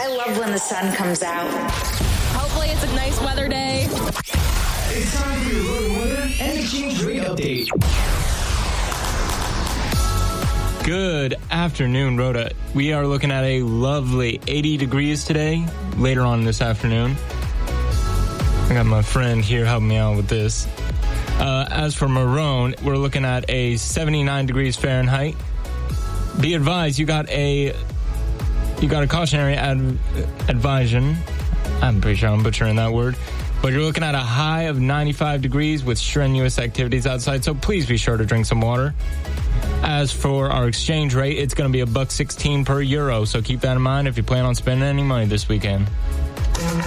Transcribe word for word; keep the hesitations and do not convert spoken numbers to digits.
I love when the sun comes out. Hopefully it's a nice weather day. It's time for your road weather and exchange rate update. Good afternoon, Rhoda. We are looking at a lovely eighty degrees today, later on this afternoon. I got my friend here helping me out with this. Uh, as for Marone, we're looking at a seventy-nine degrees Fahrenheit. Be advised, you got a you got a cautionary ad, advision. I'm pretty sure I'm butchering that word. But you're looking at a high of ninety-five degrees with strenuous activities outside, so please be sure to drink some water. As for our exchange rate, it's going to be a buck sixteen per euro, so keep that in mind if you plan on spending any money this weekend.